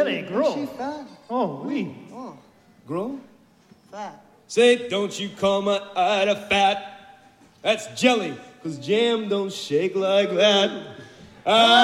jelly, gros. She fat. Oh, oui. Oh, Gros? fat. Say, don't you call my ida fat. That's jelly, 'cause jam don't shake like that.